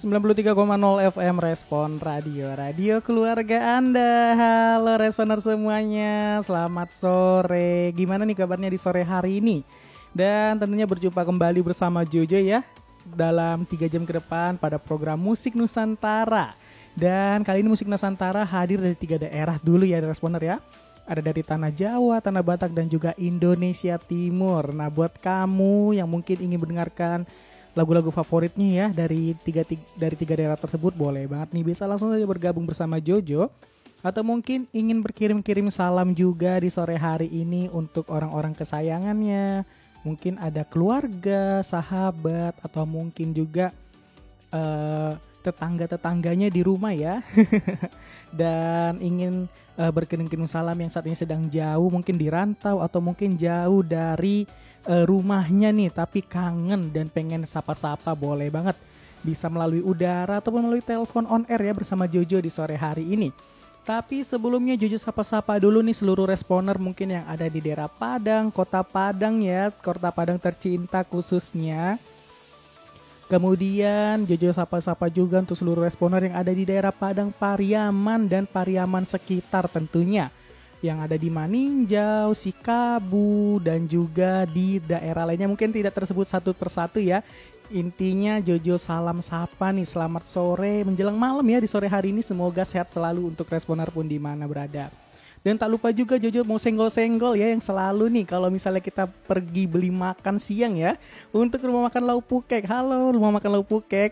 93,0 FM Respon Radio, radio keluarga Anda. Halo Responer semuanya, selamat sore. Gimana nih kabarnya di sore hari ini? Dan tentunya berjumpa kembali bersama Jojo ya, dalam 3 jam ke depan pada program Musik Nusantara. Dan kali ini Musik Nusantara hadir dari 3 daerah dulu ya Responer ya. Ada dari Tanah Jawa, Tanah Batak, dan juga Indonesia Timur. Nah buat kamu yang mungkin ingin mendengarkan lagu-lagu favoritnya ya dari tiga daerah tersebut, boleh banget nih, bisa langsung saja bergabung bersama Jojo. Atau mungkin ingin berkirim-kirim salam juga di sore hari ini untuk orang-orang kesayangannya. Mungkin ada keluarga, sahabat, atau mungkin juga tetangga-tetangganya di rumah ya. Dan ingin berkirim-kirim salam yang saat ini sedang jauh, mungkin di rantau atau mungkin jauh dari rumahnya nih, tapi kangen dan pengen sapa-sapa, boleh banget. Bisa melalui udara ataupun melalui telepon on air ya bersama Jojo di sore hari ini. Tapi sebelumnya Jojo sapa-sapa dulu nih seluruh responer mungkin yang ada di daerah Padang, Kota Padang ya, Kota Padang tercinta khususnya. Kemudian Jojo sapa-sapa juga untuk seluruh responer yang ada di daerah Padang, Pariaman, dan Pariaman sekitar tentunya. Yang ada di Maninjau, Sikabu, dan juga di daerah lainnya mungkin tidak tersebut satu persatu ya. Intinya Jojo salam sapa nih, selamat sore menjelang malam ya di sore hari ini. Semoga sehat selalu untuk responer pun di mana berada. Dan tak lupa juga Jojo mau senggol-senggol ya yang selalu nih kalau misalnya kita pergi beli makan siang ya, untuk Rumah Makan Lauk Pukek. Halo Rumah Makan Lauk Pukek.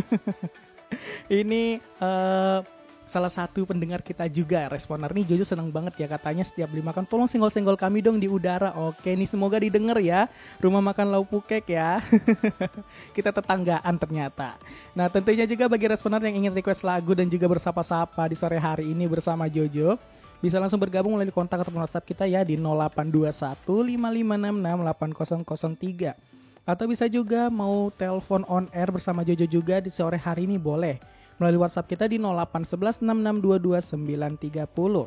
Ini salah satu pendengar kita juga responer nih. Jojo senang banget ya, katanya setiap beli makan tolong senggol-senggol kami dong di udara. Oke nih, semoga didengar ya Rumah Makan Lauk Pukek ya. Kita tetanggaan ternyata. Nah tentunya juga bagi responer yang ingin request lagu dan juga bersapa-sapa di sore hari ini bersama Jojo, bisa langsung bergabung melalui kontak atau WhatsApp kita ya di 082155668003. Atau bisa juga mau telepon on air bersama Jojo juga di sore hari ini, boleh melalui WhatsApp kita di 081166222930.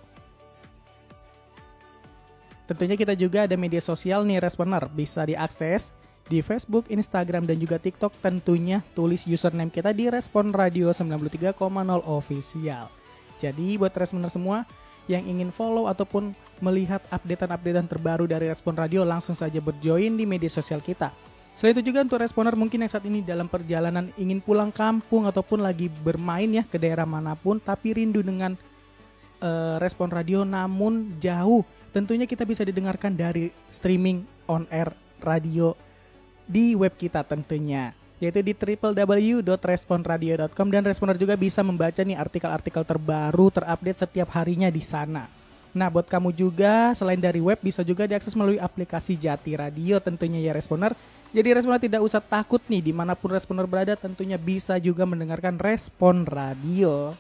Tentunya kita juga ada media sosial nih responer, bisa diakses di Facebook, Instagram, dan juga TikTok. Tentunya tulis username kita di Respon Radio 93,0 Official. Jadi buat responer semua yang ingin follow ataupun melihat updatean terbaru dari Respon Radio, langsung saja berjoin di media sosial kita. Selain itu juga untuk responer mungkin yang saat ini dalam perjalanan ingin pulang kampung ataupun lagi bermain ya ke daerah manapun tapi rindu dengan Respon Radio namun jauh, tentunya kita bisa didengarkan dari streaming on air radio di web kita tentunya, yaitu di www.responradio.com. Dan responer juga bisa membaca nih artikel-artikel terbaru terupdate setiap harinya di sana. Nah buat kamu juga selain dari web bisa juga diakses melalui aplikasi Jati Radio tentunya ya responer. Jadi responer tidak usah takut nih, dimanapun responer berada tentunya bisa juga mendengarkan Respon Radio.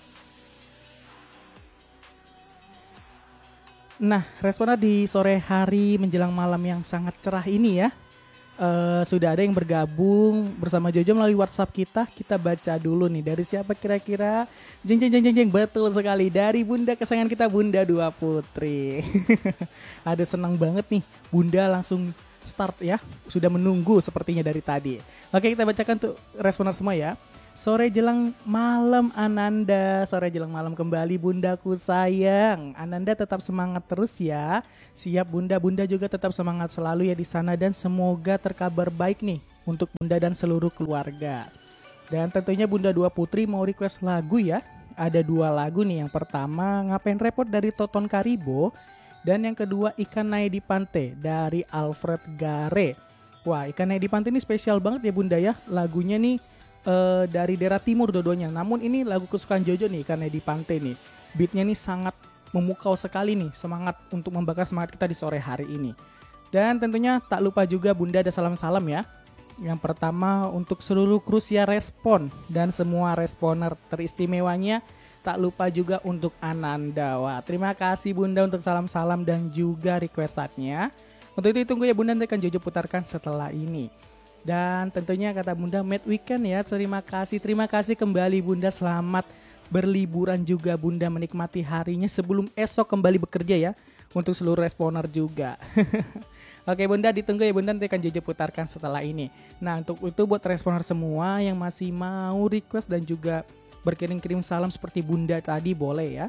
Nah responer di sore hari menjelang malam yang sangat cerah ini ya, sudah ada yang bergabung bersama Jojo melalui WhatsApp kita. Kita baca dulu nih, dari siapa kira-kira? Jeng, betul sekali, dari Bunda kesayangan kita, Bunda Dua Putri. Ada senang banget nih, Bunda langsung start ya, sudah menunggu sepertinya dari tadi. Oke, kita bacakan tuh responer semua ya. Sore jelang malam Ananda, sore jelang malam kembali Bundaku sayang. Ananda tetap semangat terus ya. Siap Bunda, Bunda juga tetap semangat selalu ya di sana, dan semoga terkabar baik nih untuk Bunda dan seluruh keluarga. Dan tentunya Bunda Dua Putri mau request lagu ya. Ada 2 lagu nih. Yang pertama Ngapain Repot dari Toton Karibo, dan yang kedua Ikan Naik di Pantai dari Alfred Gare. Wah, Ikan Naik di Pantai ini spesial banget ya Bunda ya. Lagunya nih dari daerah timur dua-duanya. Namun ini lagu kesukaan Jojo nih, Ikan Naik di Pantai nih. Beatnya nih sangat memukau sekali nih, semangat untuk membakar semangat kita di sore hari ini. Dan tentunya tak lupa juga Bunda ada salam-salam ya. Yang pertama untuk seluruh kru Sia Respon dan semua responer teristimewanya. Tak lupa juga untuk Ananda. Wah, terima kasih Bunda untuk salam-salam dan juga requestannya. Untuk itu tunggu ya Bunda, nanti akan Jojo putarkan setelah ini. Dan tentunya kata Bunda Mad Weekend ya. Terima kasih kembali Bunda. Selamat berliburan juga Bunda, menikmati harinya sebelum esok kembali bekerja ya. Untuk seluruh responer juga. Oke Bunda, ditunggu ya Bunda, nanti akan Jojo putarkan setelah ini. Nah untuk itu buat responer semua yang masih mau request dan juga berkirim-kirim salam seperti Bunda tadi boleh ya.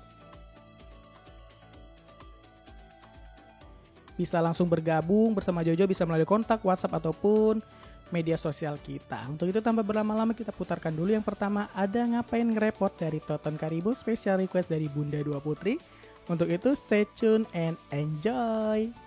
Bisa langsung bergabung bersama Jojo, bisa melalui kontak WhatsApp ataupun media sosial kita. Untuk itu tanpa berlama-lama kita putarkan dulu yang pertama, Ada Ngapain Ngerepot dari Toton Karibo, special request dari Bunda Dua Putri. Untuk itu stay tune and enjoy.